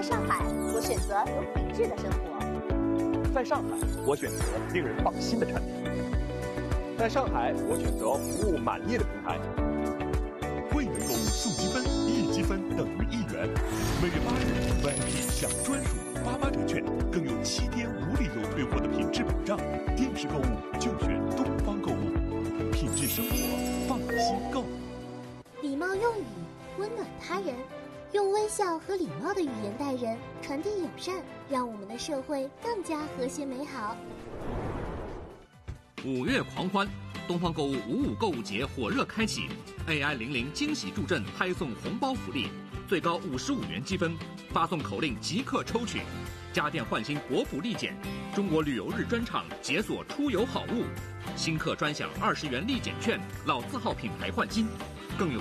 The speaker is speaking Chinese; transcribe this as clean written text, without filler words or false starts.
上海，我选择有品质的生活。 在上海，我选择令人放心的产品。在上海，我选择服务满意的平台。 会员购物送积分，1积分等于1元。每月8日 VIP 享专属88折券，更有7天无理由退货的品质保障。电视购物就选东方购物，品质生活，放心购。 礼貌用语，温暖他人，用微笑和礼貌的语言待人，传递友善，让我们的社会更加和谐美好。 5月狂欢，东方购物55购物节火热开启 ，AI00惊喜助阵拍送红包福利，最高55元积分，发送口令即刻抽取，家电换新国府立减，中国旅游日专场解锁出游好物，新客专享20元立减券，老字号品牌换新。